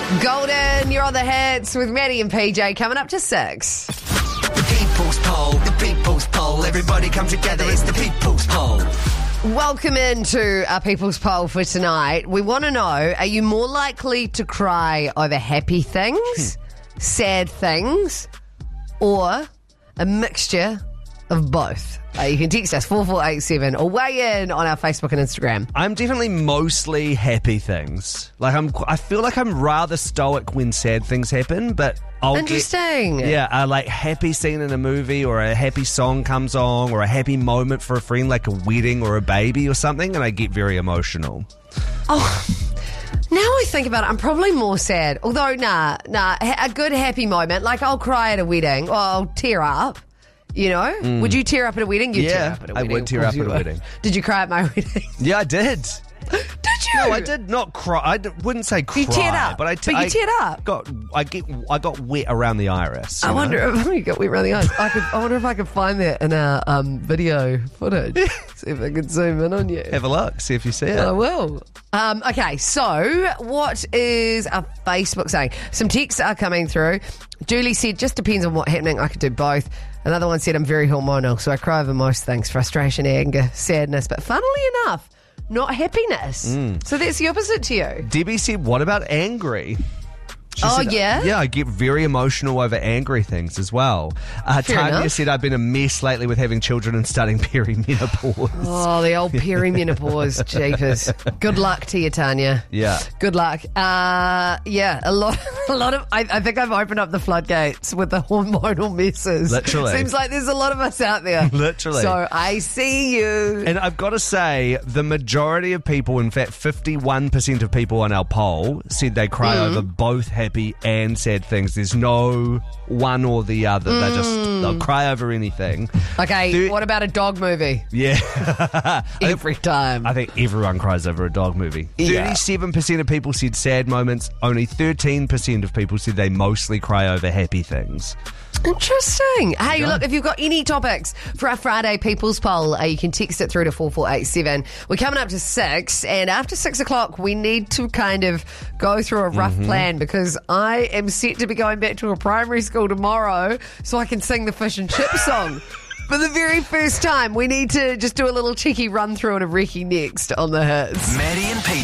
Golden, you're on the hits with Maddie and PJ coming up to 6. The people's poll. Everybody come together, it's the people's poll. Welcome into our People's Poll for tonight. We want to know, are you more likely to cry over happy things, sad things, or a mixture of both? You can text us 4487 or weigh in on our Facebook and Instagram. I'm definitely mostly happy things. I feel like I'm rather stoic when sad things happen, but I'll Interesting. like happy scene in a movie or a happy song comes on or a happy moment for a friend like a wedding or a baby or something, and I get very emotional. Oh, now I think about it, I'm probably more sad. Although, a good happy moment, like I'll cry at a wedding or I'll tear up. You know? Would you tear up at a wedding? You'd tear up at a wedding. I would tear up at a wedding. Did you cry at my wedding? Yeah, I did. Did you? No, I did not cry. I wouldn't say cry. You teared up. But you teared up. I got wet around the iris. I wonder if you got wet around the eyes. I wonder if I could find that in our video footage. See if I can zoom in on you. Have a look. See if you see it. I will. Okay, so what is our Facebook saying? Some texts are coming through. Julie said, just depends on what's happening. I could do both. Another one said, I'm very hormonal, so I cry over most things. Frustration, anger, sadness. But funnily enough, not happiness. So that's the opposite to you. Debbie said, what about angry? She said, yeah? Yeah, I get very emotional over angry things as well. Tanya enough. said, I've been a mess lately with having children and starting perimenopause. Oh, the old perimenopause, jeepers. Good luck to you, Tanya. Yeah. Good luck. A lot of. I think I've opened up the floodgates with the hormonal messes. Literally. Seems like there's a lot of us out there. Literally. So I see you. And I've got to say, the majority of people, in fact, 51% of people on our poll said they cry over both happy and sad things. There's no one or the other. They'll cry over anything. Okay, what about a dog movie? Yeah. Every time. I think everyone cries over a dog movie. Yeah. 37% of people said sad moments. Only 13% of people said they mostly cry over happy things. Interesting. Hey, look, if you've got any topics for our Friday People's Poll, you can text it through to 4487. We're coming up to 6, and after 6 o'clock, we need to kind of go through a rough plan because I am set to be going back to a primary school tomorrow so I can sing the fish and chip song. For the very first time, we need to just do a little cheeky run through and a recce next on the hits. Maddie and PJ.